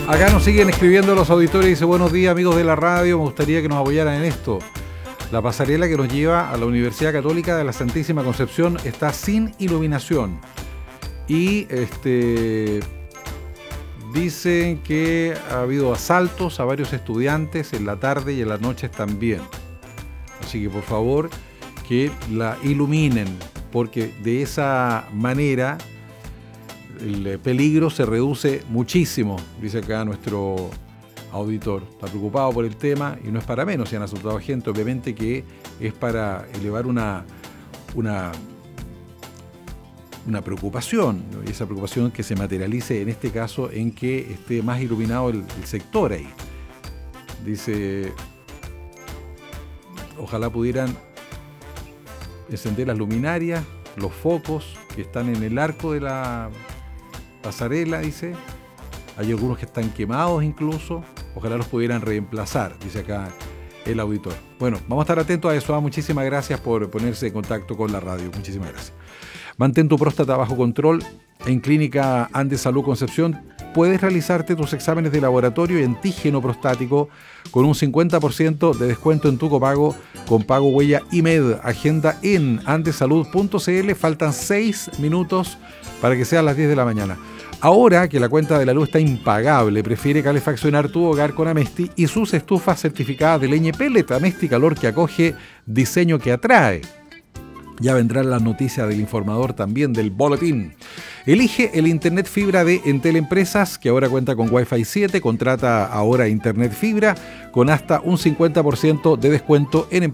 Acá nos siguen escribiendo los auditores. Dice: buenos días, amigos de la radio, me gustaría que nos apoyaran en esto. La pasarela que nos lleva a la Universidad Católica de la Santísima Concepción está sin iluminación. Y dicen que ha habido asaltos a varios estudiantes en la tarde y en las noches también. Así que por favor que la iluminen, porque de esa manera el peligro se reduce muchísimo, dice acá nuestro auditor. Está preocupado por el tema y no es para menos. Se han asaltado a gente, obviamente que es para elevar una preocupación, ¿no? Y esa preocupación que se materialice en este caso en que esté más iluminado el sector ahí. Dice: ojalá pudieran encender las luminarias, los focos que están en el arco de la pasarela, dice. Hay algunos que están quemados incluso. Ojalá los pudieran reemplazar, dice acá el auditor. Bueno, vamos a estar atentos a eso. Muchísimas gracias por ponerse en contacto con la radio. Muchísimas gracias. Mantén tu próstata bajo control. En Clínica Andes Salud Concepción puedes realizarte tus exámenes de laboratorio y antígeno prostático con un 50% de descuento en tu copago con pago huella IMED. Agenda en andesalud.cl. Faltan 6 minutos para que sean las 10 de la mañana. Ahora que la cuenta de la luz está impagable, prefiere calefaccionar tu hogar con Amesti y sus estufas certificadas de leña pellet. Amesti, calor que acoge, diseño que atrae. Ya vendrán las noticias del informador, también del boletín. Elige el Internet Fibra de Entel Empresas, que ahora cuenta con Wi-Fi 7. Contrata ahora Internet Fibra con hasta un 50% de descuento en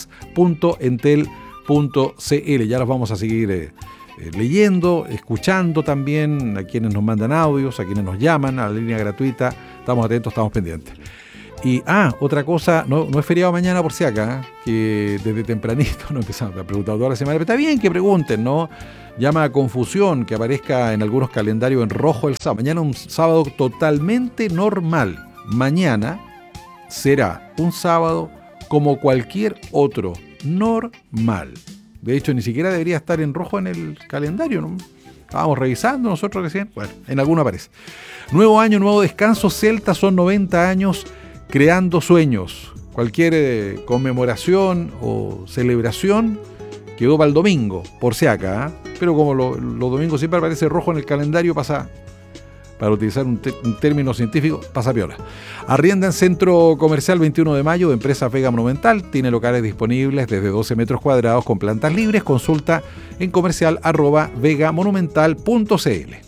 empresas.entel.cl. Ya los vamos a seguir leyendo, escuchando también a quienes nos mandan audios, a quienes nos llaman a la línea gratuita. Estamos atentos, estamos pendientes. Y, otra cosa, no es feriado mañana por si acá, que desde tempranito no empezamos a preguntar toda la semana, pero está bien que pregunten, ¿no? Llama a confusión que aparezca en algunos calendarios en rojo el sábado. Mañana un sábado totalmente normal. Mañana será un sábado como cualquier otro, normal. De hecho, ni siquiera debería estar en rojo en el calendario, ¿no? Estábamos revisando nosotros recién. Bueno, en alguno aparece. Nuevo año, nuevo descanso. Celta son 90 años creando sueños. Cualquier conmemoración o celebración quedó para el domingo, por si acá, pero como los domingos siempre aparece rojo en el calendario, pasa, para utilizar un término científico, pasa piola. Arrienda en Centro Comercial 21 de Mayo de Empresas Vega Monumental. Tiene locales disponibles desde 12 metros cuadrados con plantas libres. Consulta en comercial@vegamonumental.cl.